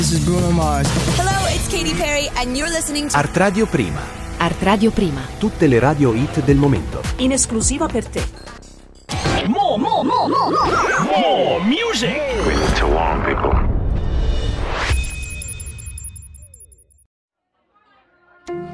This is Bruno Mars. Hello, it's Katy Perry and you're listening to Art Radio Prima. Art Radio Prima. Tutte le radio hit del momento. In esclusiva per te. More music. We need to warn people.